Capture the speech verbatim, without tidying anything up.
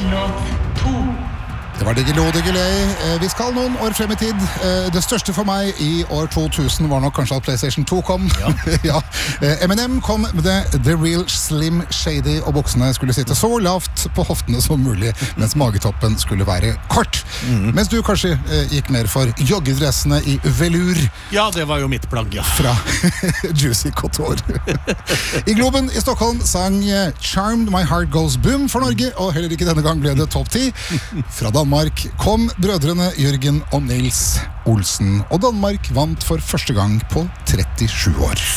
Låt to. Det var Diggiloo Diggiley. Vi skal noen år frem i tid. Det største for meg i år to tusen var nok kanskje at PlayStation to kom. Ja. ja. Eminem kom med The Real Slim Shady, og buksene skulle sitte så lavt på hoftene som mulig, mens magetoppen skulle være kort. Mm. Mens du kanskje gikk mer for joggedressene i velur. Ja, det var jo mitt plagg, ja. Fra Juicy Couture. I Globen i Stockholm sang Charmed My Heart Goes Boom for Norge, og heller ikke denne gang ble det topp ti. Fra Danmark kom brødrene Jørgen og Nils Olsen, og Danmark vant for første gang på trettisju år.